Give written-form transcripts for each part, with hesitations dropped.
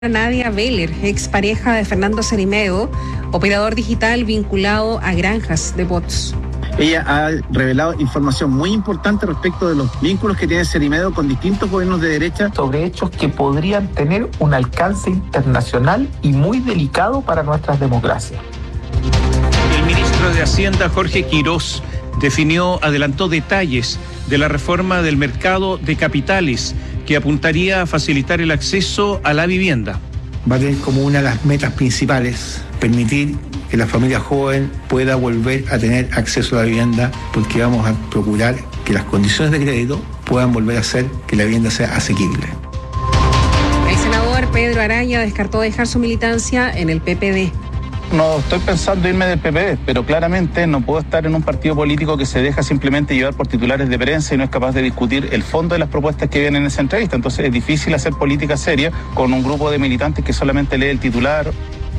Nadia Beller, expareja de Fernando Cerimeo, operador digital vinculado a granjas de bots. Ella ha revelado información muy importante respecto de los vínculos que tiene Cerimeo con distintos gobiernos de derecha. Sobre hechos que podrían tener un alcance internacional y muy delicado para nuestras democracias. El ministro de Hacienda, Jorge Quirós, adelantó detalles de la reforma del mercado de capitales que apuntaría a facilitar el acceso a la vivienda. Va a tener como una de las metas principales permitir que la familia joven pueda volver a tener acceso a la vivienda, porque vamos a procurar que las condiciones de crédito puedan volver a hacer que la vivienda sea asequible. El senador Pedro Araya descartó dejar su militancia en el PPD. No estoy pensando irme del PPD, pero claramente no puedo estar en un partido político que se deja simplemente llevar por titulares de prensa y no es capaz de discutir el fondo de las propuestas que vienen en esa entrevista. Entonces es difícil hacer política seria con un grupo de militantes que solamente lee el titular.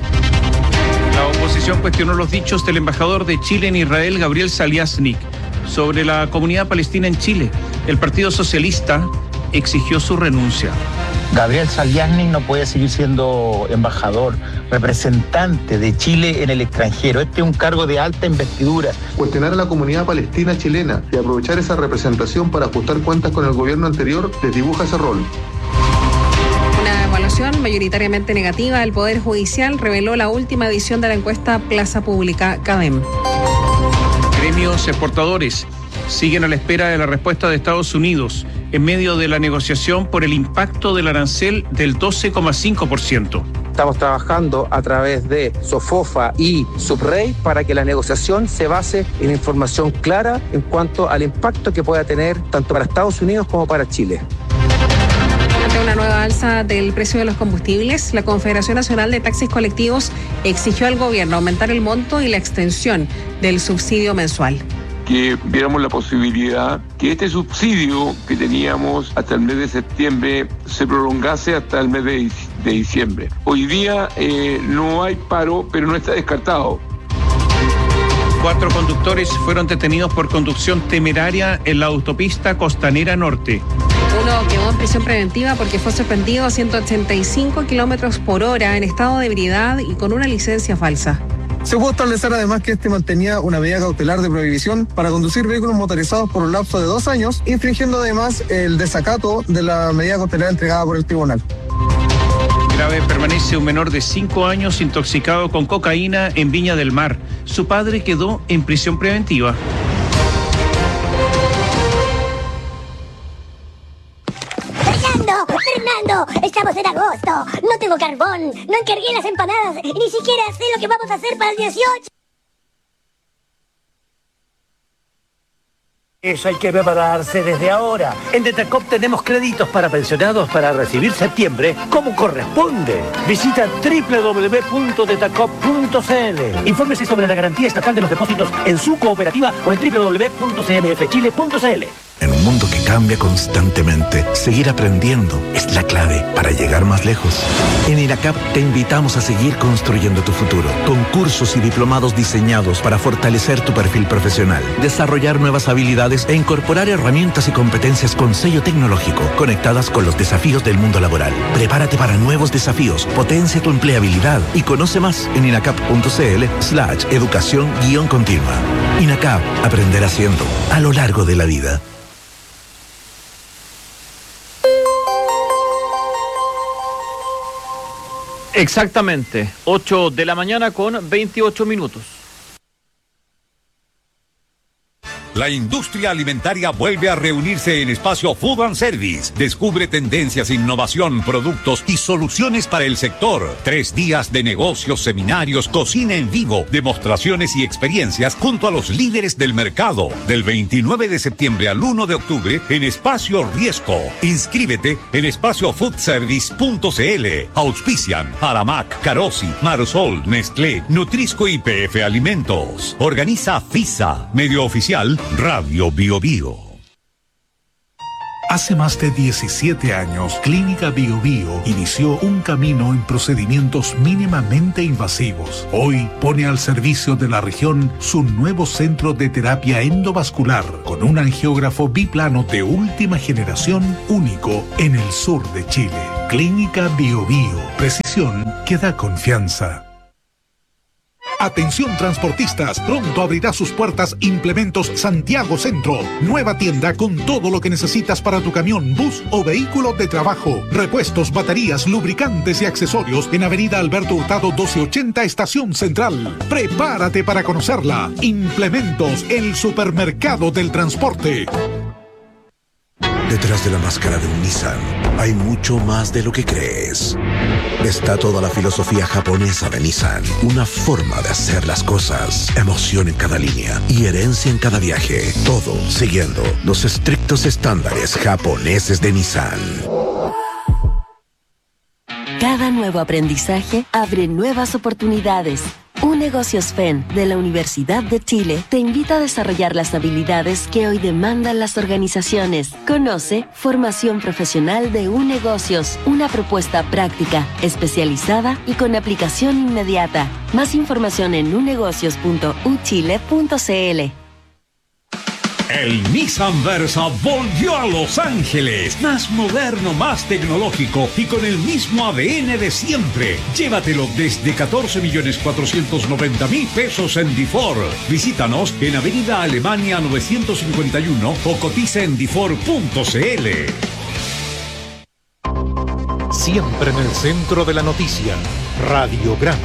La oposición cuestionó los dichos del embajador de Chile en Israel, Gabriel Saliasnik, sobre la comunidad palestina en Chile. El Partido Socialista exigió su renuncia. Gabriel Saliasnik no puede seguir siendo embajador, representante de Chile en el extranjero. Este es un cargo de alta investidura. Cuestionar a la comunidad palestina chilena y aprovechar esa representación para ajustar cuentas con el gobierno anterior les dibuja ese rol. Una evaluación mayoritariamente negativa del Poder Judicial reveló la última edición de la encuesta Plaza Pública CADEM. Gremios exportadores siguen a la espera de la respuesta de Estados Unidos en medio de la negociación por el impacto del arancel del 12,5%. Estamos trabajando a través de SOFOFA y Subrey para que la negociación se base en información clara en cuanto al impacto que pueda tener tanto para Estados Unidos como para Chile. Ante una nueva alza del precio de los combustibles, la Confederación Nacional de Taxis Colectivos exigió al gobierno aumentar el monto y la extensión del subsidio mensual. Que viéramos la posibilidad que este subsidio que teníamos hasta el mes de septiembre se prolongase hasta el mes de diciembre. Hoy día no hay paro, pero no está descartado. 4 conductores fueron detenidos por conducción temeraria en la autopista Costanera Norte. Uno quedó en prisión preventiva porque fue sorprendido a 185 kilómetros por hora en estado de ebriedad y con una licencia falsa. Se pudo establecer además que este mantenía una medida cautelar de prohibición para conducir vehículos motorizados por un lapso de 2 años, infringiendo además el desacato de la medida cautelar entregada por el tribunal. Grave permanece un menor de 5 años intoxicado con cocaína en Viña del Mar. Su padre quedó en prisión preventiva. Fernando, estamos en agosto. No tengo carbón, no encargué las empanadas y ni siquiera sé lo que vamos a hacer para el 18. Eso hay que prepararse desde ahora. En Detacop tenemos créditos para pensionados para recibir septiembre como corresponde. Visita www.detacop.cl. Infórmese sobre la garantía estatal de los depósitos en su cooperativa o en www.cmfchile.cl. En un mundo que cambia constantemente, seguir aprendiendo es la clave para llegar más lejos. En INACAP te invitamos a seguir construyendo tu futuro, con cursos y diplomados diseñados para fortalecer tu perfil profesional, desarrollar nuevas habilidades e incorporar herramientas y competencias con sello tecnológico, conectadas con los desafíos del mundo laboral. Prepárate para nuevos desafíos, potencia tu empleabilidad y conoce más en inacap.cl/educación-continua. INACAP, aprender haciendo, a lo largo de la vida. Exactamente, 8 de la mañana con 28 minutos. La industria alimentaria vuelve a reunirse en Espacio Food and Service. Descubre tendencias, innovación, productos y soluciones para el sector. 3 días de negocios, seminarios, cocina en vivo, demostraciones y experiencias junto a los líderes del mercado. Del 29 de septiembre al 1 de octubre en Espacio Riesco. Inscríbete en espaciofoodservice.cl. Auspician Aramac, Carosi, Marosol, Nestlé, Nutrisco y PF Alimentos. Organiza FISA, medio oficial Radio Bio Bio. Hace más de 17 años, Clínica Bio Bio inició un camino en procedimientos mínimamente invasivos. Hoy pone al servicio de la región su nuevo centro de terapia endovascular con un angiógrafo biplano de última generación único en el sur de Chile. Clínica BioBio. Precisión que da confianza. Atención transportistas, pronto abrirá sus puertas Implementos Santiago Centro. Nueva tienda con todo lo que necesitas para tu camión, bus o vehículo de trabajo. Repuestos, baterías, lubricantes y accesorios en Avenida Alberto Hurtado 1280, Estación Central. Prepárate para conocerla. Implementos, el supermercado del transporte. Detrás de la máscara de un Nissan hay mucho más de lo que crees. Está toda la filosofía japonesa de Nissan, una forma de hacer las cosas, emoción en cada línea y herencia en cada viaje, todo siguiendo los estrictos estándares japoneses de Nissan. Cada nuevo aprendizaje abre nuevas oportunidades. UNegocios FEN de la Universidad de Chile te invita a desarrollar las habilidades que hoy demandan las organizaciones. Conoce Formación Profesional de UNegocios, una propuesta práctica, especializada y con aplicación inmediata. Más información en unegocios.uchile.cl. El Nissan Versa volvió a Los Ángeles, más moderno, más tecnológico y con el mismo ADN de siempre. Llévatelo desde 14.490.000 pesos en Difor. Visítanos en Avenida Alemania 951 o cotiza en difor.cl. Siempre en el centro de la noticia, Radiograma.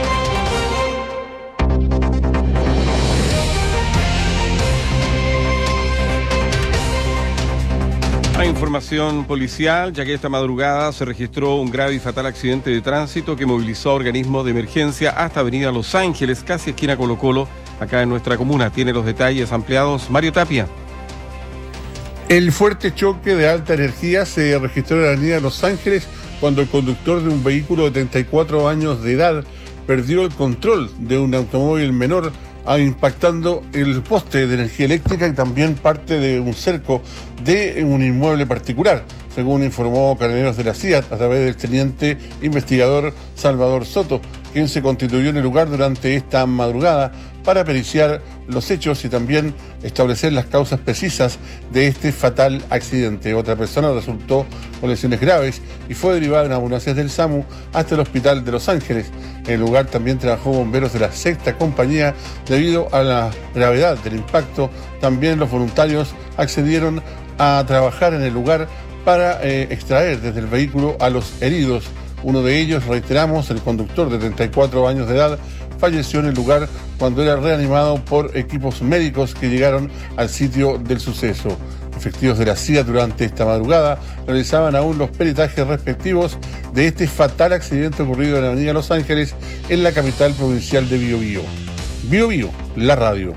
La información policial, ya que esta madrugada se registró un grave y fatal accidente de tránsito que movilizó a organismos de emergencia hasta Avenida Los Ángeles, casi esquina Colo Colo, acá en nuestra comuna. Tiene los detalles ampliados Mario Tapia. El fuerte choque de alta energía se registró en la Avenida Los Ángeles cuando el conductor de un vehículo de 34 años de edad perdió el control de un automóvil menor, impactando el poste de energía eléctrica y también parte de un cerco de un inmueble particular, según informó Carabineros de la CIA a través del teniente investigador Salvador Soto, quien se constituyó en el lugar durante esta madrugada para periciar los hechos y también establecer las causas precisas de este fatal accidente. Otra persona resultó con lesiones graves y fue derivada en ambulancias del SAMU hasta el hospital de Los Ángeles. En el lugar también trabajó bomberos de la 6ª compañía. Debido a la gravedad del impacto, también los voluntarios accedieron a trabajar en el lugar para extraer desde el vehículo a los heridos. Uno de ellos, reiteramos, el conductor de 34 años de edad, falleció en el lugar cuando era reanimado por equipos médicos que llegaron al sitio del suceso. Efectivos de la CIA durante esta madrugada realizaban aún los peritajes respectivos de este fatal accidente ocurrido en la Avenida Los Ángeles, en la capital provincial de Biobío. Biobío, la radio.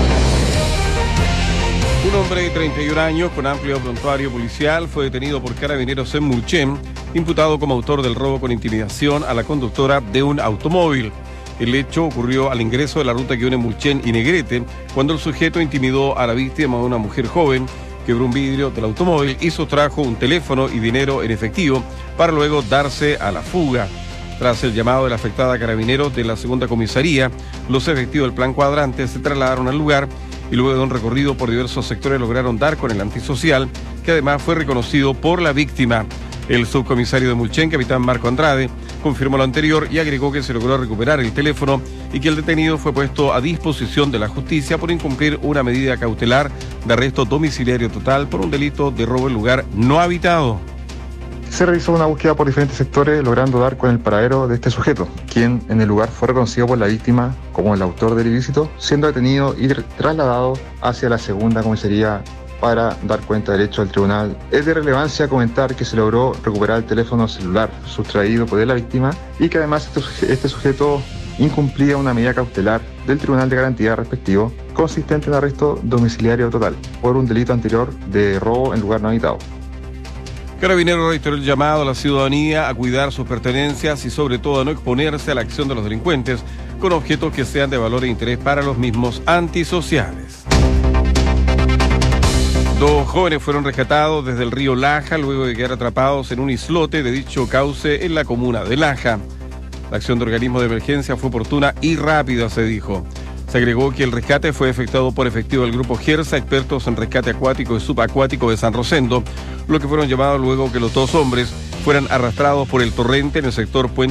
Un hombre de 31 años con amplio prontuario policial fue detenido por Carabineros en Mulchen, imputado como autor del robo con intimidación a la conductora de un automóvil. El hecho ocurrió al ingreso de la ruta que une Mulchen y Negrete, cuando el sujeto intimidó a la víctima, una mujer joven, quebró un vidrio del automóvil y sustrajo un teléfono y dinero en efectivo para luego darse a la fuga. Tras el llamado de la afectada Carabineros de la 2ª comisaría, los efectivos del Plan Cuadrante se trasladaron al lugar y luego de un recorrido por diversos sectores lograron dar con el antisocial, que además fue reconocido por la víctima. El subcomisario de Mulchen, capitán Marco Andrade, confirmó lo anterior y agregó que se logró recuperar el teléfono y que el detenido fue puesto a disposición de la justicia por incumplir una medida cautelar de arresto domiciliario total por un delito de robo en lugar no habitado. Se realizó una búsqueda por diferentes sectores, logrando dar con el paradero de este sujeto, quien en el lugar fue reconocido por la víctima como el autor del ilícito, siendo detenido y trasladado hacia la 2ª comisaría para dar cuenta del hecho al tribunal. Es de relevancia comentar que se logró recuperar el teléfono celular sustraído por la víctima y que además este sujeto incumplía una medida cautelar del Tribunal de Garantía respectivo, consistente en arresto domiciliario total por un delito anterior de robo en lugar no habitado. Carabineros reiteró el llamado a la ciudadanía a cuidar sus pertenencias y sobre todo a no exponerse a la acción de los delincuentes con objetos que sean de valor e interés para los mismos antisociales. 2 jóvenes fueron rescatados desde el río Laja luego de quedar atrapados en un islote de dicho cauce en la comuna de Laja. La acción de organismos de emergencia fue oportuna y rápida, se dijo. Se agregó que el rescate fue efectuado por efectivo del grupo GERSA, expertos en rescate acuático y subacuático de San Rosendo, lo que fueron llamados luego que los 2 hombres fueran arrastrados por el torrente en el sector Puente